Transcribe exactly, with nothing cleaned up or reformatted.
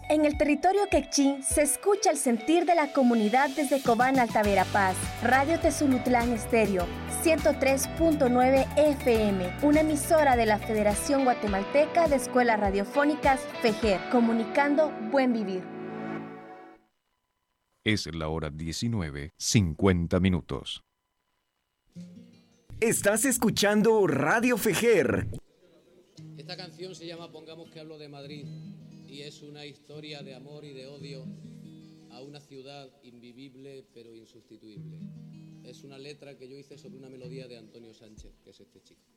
En el territorio quechí se escucha el sentir de la comunidad desde Cobán Alta Verapaz. Radio Tezulutlán Estéreo, ciento tres punto nueve F M, una emisora de la Federación Guatemalteca de Escuelas Radiofónicas FEGER, comunicando buen vivir. Es la hora diecinueve, cincuenta minutos. Estás escuchando Radio FEGER. Esta canción se llama Pongamos que hablo de Madrid y es una historia de amor y de odio a una ciudad invivible pero insustituible. Es una letra que yo hice sobre una melodía de Antonio Sánchez, que es este chico.